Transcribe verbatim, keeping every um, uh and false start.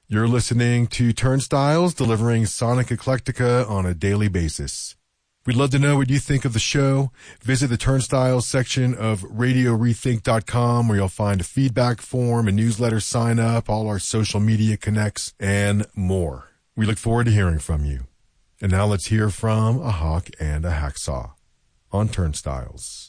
You're listening to Turnstiles, delivering Sonic Eclectica on a daily basis. We'd love to know what you think of the show. Visit the Turnstiles section of radio rethink dot com, where you'll find a feedback form, a newsletter sign up, all our social media connects, and more. We look forward to hearing from you. And now let's hear from a hawk and a hacksaw on Turnstiles.